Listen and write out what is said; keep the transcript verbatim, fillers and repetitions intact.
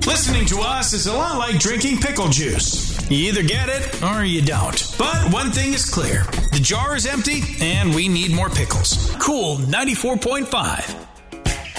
Listening to us is a lot like drinking pickle juice. You either get it or you don't. But one thing is clear. The jar is empty and we need more pickles. Cool ninety-four point five.